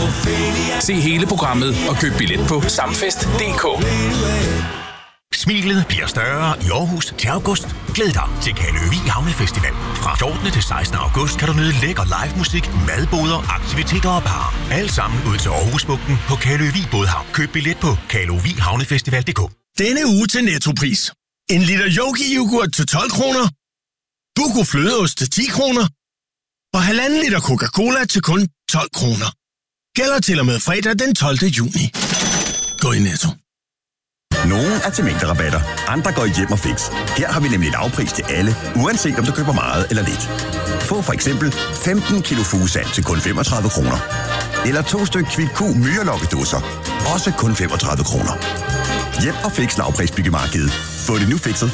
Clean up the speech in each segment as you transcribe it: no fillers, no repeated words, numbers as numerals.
Se hele programmet og køb billet på samfest.dk. Smilet bliver større i Aarhus til august. Glæd dig til Kalo Vig Havnefestival. Fra 14. til 16. august kan du nyde lækker live musik, madboder, aktiviteter og bar. Alt sammen ud til Aarhusbugten på Kalo Vig Bådhavn. Køb billet på kalovihavnefestival.dk. Denne uge til Nettopris. En liter Yogi-yoghurt til 12 kroner. Buko flødeost til 10 kroner. Og 1,5 liter Coca-Cola til kun 12 kroner. Gælder til og med fredag den 12. juni. Gå i Netto. Nogle er til mængderabatter, andre går i Hjem og Fix. Her har vi nemlig lavpris til alle, uanset om du køber meget eller lidt. Få for eksempel 15 kilo fugesand til kun 35 kroner. Eller 2 styk Kvikku myrelokkedåser, også kun 35 kroner. Hjem og Fix lavprisbyggemarkedet. Få det nu fikset.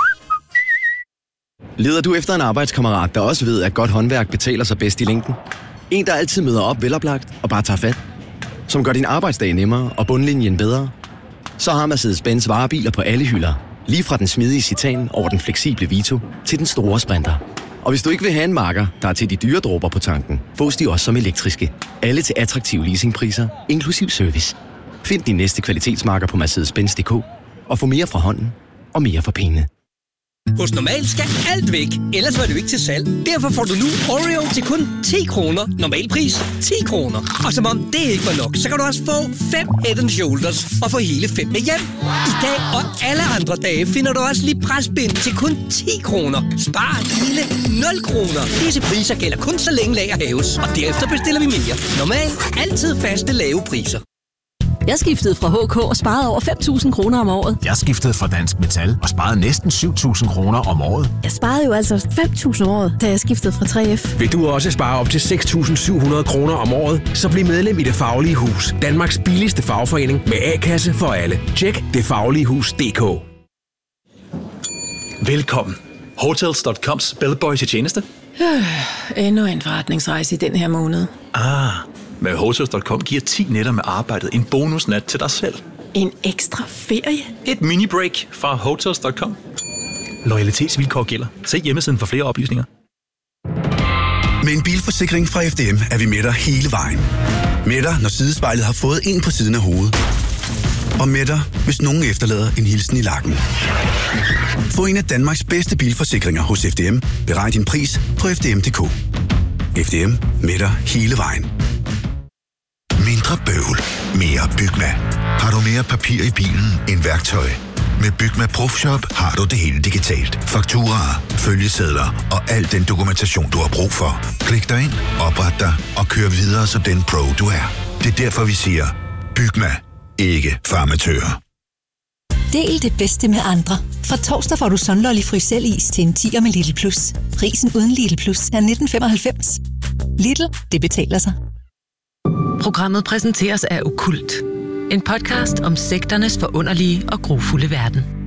Leder du efter en arbejdskammerat, der også ved, at godt håndværk betaler sig bedst i længden? En, der altid møder op veloplagt og bare tager fat? Som gør din arbejdsdag nemmere og bundlinjen bedre? Så har Mercedes-Benz varebiler på alle hylder. Lige fra den smidige Citan over den fleksible Vito til den store Sprinter. Og hvis du ikke vil have en marker, der er til de dyre dråber på tanken, fås de også som elektriske. Alle til attraktive leasingpriser, inklusiv service. Find din næste kvalitetsmarker på Mercedes-Benz.dk og få mere fra hånden og mere for pengene. Hos Normal skal alt væk, ellers var det jo ikke til salg. Derfor får du nu Oreo til kun 10 kroner. Normalpris 10 kroner. Og som om det ikke var nok, så kan du også få 5 Head & Shoulders og få hele 5 med hjem. I dag og alle andre dage finder du også lige presbind til kun 10 kroner. Spar hele 0 kroner. Disse priser gælder kun så længe lager hæves. Og derefter bestiller vi mere. Normal. Altid faste lave priser. Jeg skiftede fra HK og sparede over 5.000 kroner om året. Jeg skiftede fra Dansk Metal og sparede næsten 7.000 kroner om året. Jeg sparede jo altså 5.000 om året, da jeg skiftede fra 3F. Vil du også spare op til 6.700 kroner om året, så bliv medlem i Det Faglige Hus. Danmarks billigste fagforening med A-kasse for alle. Tjek detfagligehus.dk. Velkommen. Hotels.coms bellboy til tjeneste. Endnu en forretningsrejse i den her måned. Med Hotels.com giver 10 nætter med arbejdet en bonusnat til dig selv. En ekstra ferie? Et mini-break fra Hotels.com. Loyalitetsvilkår gælder. Se hjemmesiden for flere oplysninger. Med en bilforsikring fra FDM er vi med dig hele vejen. Med dig, når sidespejlet har fået en på siden af hovedet. Og med dig, hvis nogen efterlader en hilsen i lakken. Få en af Danmarks bedste bilforsikringer hos FDM. Beregn din pris på FDM.dk. FDM med dig hele vejen. Mindre bøvl, mere Bygma. Har du mere papir i bilen end værktøj? Med Bygma ProFshop har du det hele digitalt. Fakturaer, følgesedler og al den dokumentation, du har brug for. Klik dig ind, opret dig og kør videre som den pro, du er. Det er derfor, vi siger, Bygma, ikke farmatører. Del det bedste med andre. Fra torsdag får du Sunlolly Frysel-is til en 10'er med Lidl Plus. Prisen uden Lidl Plus er 1995. Lidl, det betaler sig. Programmet præsenteres af Okkult. En podcast om sekternes forunderlige og grufulde verden.